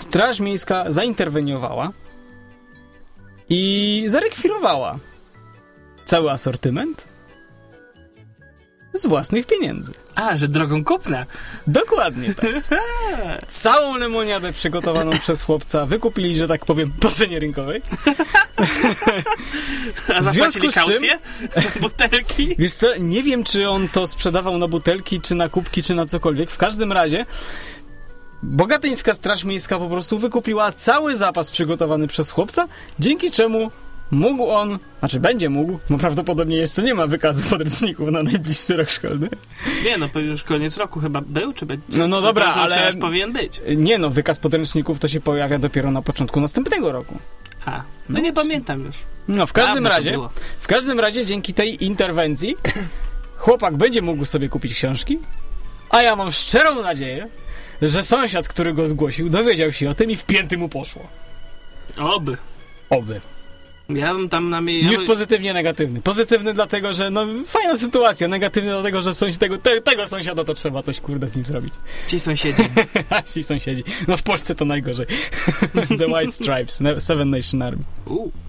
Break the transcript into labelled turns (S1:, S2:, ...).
S1: Straż Miejska zainterweniowała i zarekwirowała cały asortyment z własnych pieniędzy.
S2: A, że drogą kupna.
S1: Dokładnie tak. Całą lemoniadę przygotowaną przez chłopca wykupili, że tak powiem, po cenie rynkowej.
S2: A zapłacili kaucję? Za butelki?
S1: Wiesz co, nie wiem, czy on to sprzedawał na butelki, czy na kubki, czy na cokolwiek. W każdym razie bogatyńska Straż Miejska po prostu wykupiła cały zapas przygotowany przez chłopca, dzięki czemu mógł on, będzie mógł, bo prawdopodobnie jeszcze nie ma wykazu podręczników na najbliższy rok szkolny.
S2: Nie, no już koniec roku chyba był, czy będzie?
S1: No dobra, ale
S2: już powinien być.
S1: Nie, no wykaz podręczników to się pojawia dopiero na początku następnego roku.
S2: No nie pamiętam już.
S1: No w każdym razie dzięki tej interwencji chłopak będzie mógł sobie kupić książki, a ja mam szczerą nadzieję, że sąsiad, który go zgłosił, dowiedział się o tym i w pięty mu poszło. Oby.
S2: Ja bym tam
S1: News pozytywnie negatywny. Pozytywny dlatego, że fajna sytuacja. Negatywny dlatego, że tego sąsiada to trzeba coś z nim zrobić.
S2: Ci sąsiedzi.
S1: Ci sąsiedzi. No w Polsce to najgorzej. The White Stripes, Seven Nation Army.